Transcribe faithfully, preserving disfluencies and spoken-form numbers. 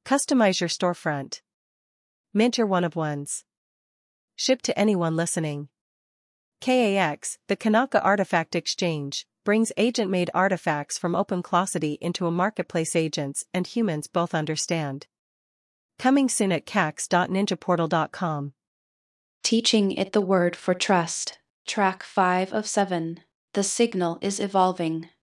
Customize your storefront. Mint your one-of-ones. Ship to anyone listening. K A X, the Kanaka Artifact Exchange, brings agent-made artifacts from OpenClossity into a marketplace agents and humans both understand. Coming soon at cax dot ninja portal dot com. Teaching it the word for trust. Track five of seven. The signal is evolving.